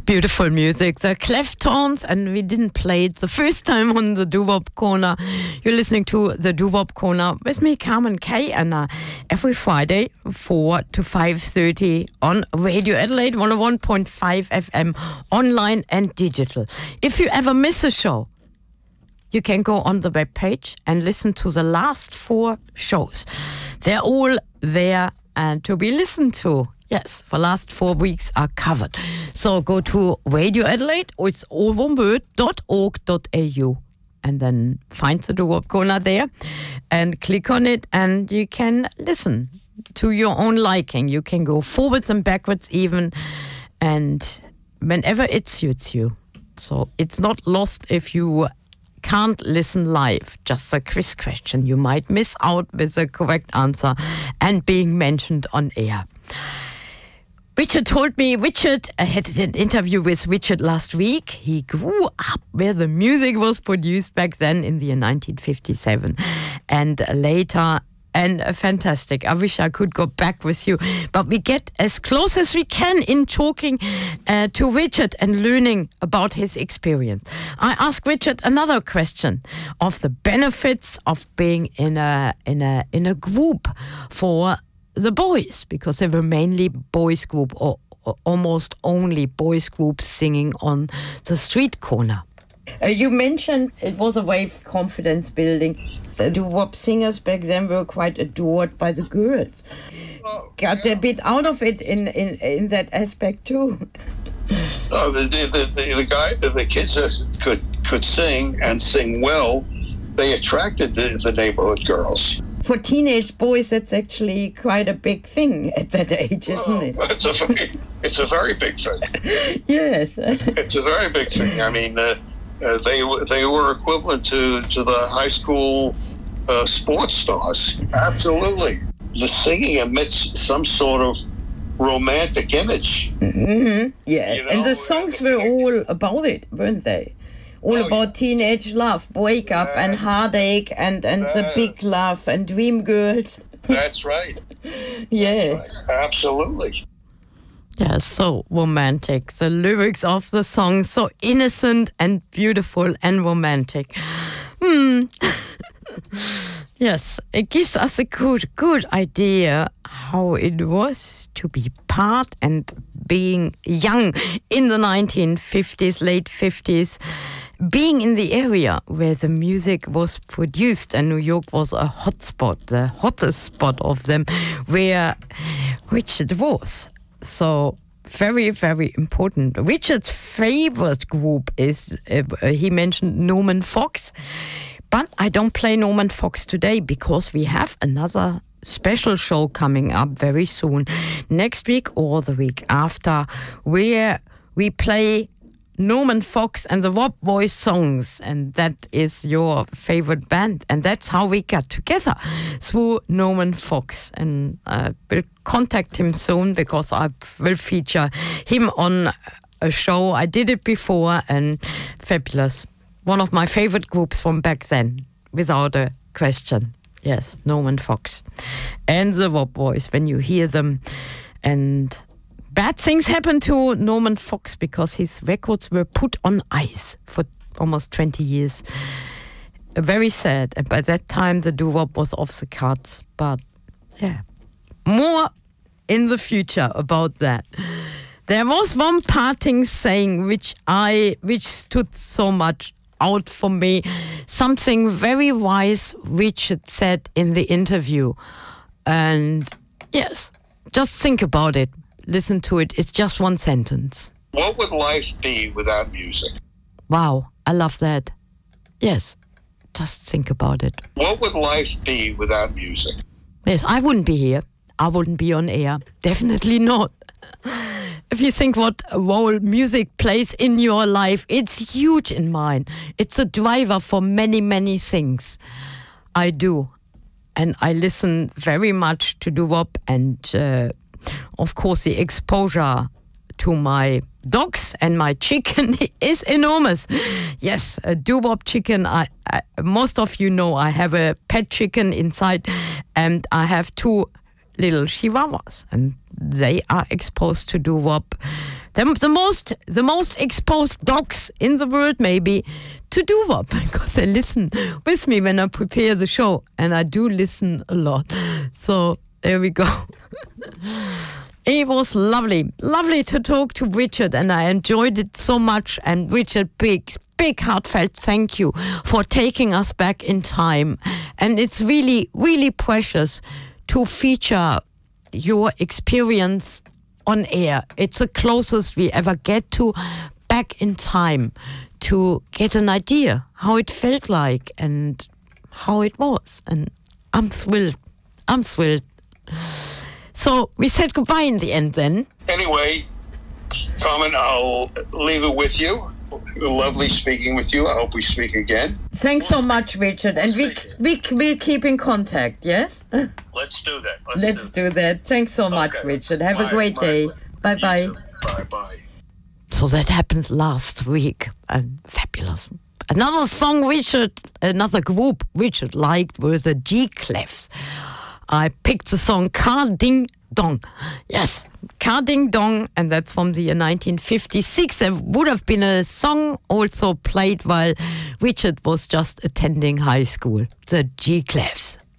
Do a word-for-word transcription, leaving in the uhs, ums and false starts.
Beautiful music, the Cleftones, and we didn't play it the first time on the Doo-Wop Corner. You're listening to the Doo-Wop Corner with me, Carmen Kay, and uh, every Friday, four to five thirty on Radio Adelaide, one oh one point five F M, online and digital. If you ever miss a show, you can go on the webpage and listen to the last four shows. They're all there and to be listened to. Yes, the last four weeks are covered. So go to Radio Adelaide, or it's all one word, dot org dot a u, and then find the Doo-Wop Corner there and click on it, and you can listen to your own liking. You can go forwards and backwards even, and whenever it suits you. So it's not lost if you can't listen live. Just a quiz question. You might miss out with the correct answer and being mentioned on air. Richard told me, Richard, I had an interview with Richard last week. He grew up where the music was produced back then in the year nineteen fifty-seven and later. And uh, fantastic. I wish I could go back with you. But we get as close as we can in talking uh, to Richard and learning about his experience. I asked Richard another question of the benefits of being in a in a in a group for the boys, because they were mainly boys group, or, or almost only boys groups singing on the street corner. Uh, you mentioned it was a way of confidence building. The doo-wop singers back then were quite adored by the girls. Oh, Got yeah. a bit out of it in, in, in that aspect too. Oh, the, the, the, the guy, the kids that could could sing and sing well, they attracted the, the neighborhood girls. For teenage boys, that's actually quite a big thing at that age, isn't Oh, it? it's a very, it's a very big thing. Yes. It's a very big thing. I mean, uh, uh, they were they were equivalent to to the high school uh, sports stars. Absolutely, the singing emits some sort of romantic image. Mm-hmm. Yeah, You know, and the songs were all about it, weren't they? All Oh, about yeah. teenage love, breakup Yeah. and heartache and, and the Yeah. big love and dream girls. That's right. Yeah. Right. Absolutely. Yeah, so romantic. The lyrics of the song, so innocent and beautiful and romantic. Hmm. Yes, it gives us a good, good idea how it was to be part and being young in the nineteen fifties, late fifties, being in the area where the music was produced, and New York was a hot spot, the hottest spot of them, where Richard was. So very, very important. Richard's favorite group is, uh, he mentioned Norman Fox. But I don't play Norman Fox today because we have another special show coming up very soon, next week or the week after, where we play Norman Fox and the Wop Boys songs, and that is your favorite band, and that's how we got together, through Norman Fox. And I will contact him soon because I will feature him on a show. I did it before, and fabulous. One of my favorite groups from back then, without a question. Yes, Norman Fox. And the Wop Boys, when you hear them. And bad things happened to Norman Fox because his records were put on ice for almost twenty years. Very sad. And by that time, the doo-wop was off the cards. But, yeah. More in the future about that. There was one parting saying which I, which stood so much out for me, something very wise Richard said in the interview. And yes, just think about it. Listen to it. It's just one sentence. What would life be without music? Wow, I love that. Yes, just think about it. What would life be without music? Yes, I wouldn't be here. I wouldn't be on air. Definitely not. If you think what role music plays in your life, it's huge in mine. It's a driver for many, many things. I do. And I listen very much to doo-wop, and uh, of course the exposure to my dogs and my chicken is enormous. Yes, a doo-wop chicken. I, I, most of you know I have a pet chicken inside, and I have two little chihuahuas, and they are exposed to doo-wop the, the most the most exposed dogs in the world, maybe, to doo-wop, because they listen with me when I prepare the show, and I do listen a lot. So there we go. It was lovely, lovely to talk to Richard, and I enjoyed it so much. And Richard, big, big heartfelt thank you for taking us back in time. And it's really, really precious to feature your experience on air. It's the closest we ever get to back in time, to get an idea how it felt like and how it was. And I'm thrilled. I'm thrilled. So we said goodbye in the end then. Anyway, Carmen, I'll leave it with you. Lovely speaking with you. I hope we speak again. Thanks so much, Richard. And we we will keep in contact, yes? Let's do that. Let's, Let's do, do that. Thanks so much, Okay. Richard. Have Bye. a great Bye. day. Bye. Bye-bye. Bye-bye. So that happened last week. And fabulous. Another song Richard, another group Richard liked was the G-Clefs. I picked the song Car Ding Dong. Yes, Car Ding Dong, and that's from the year nineteen fifty-six. It would have been a song also played while Richard was just attending high school. The G-Clefs.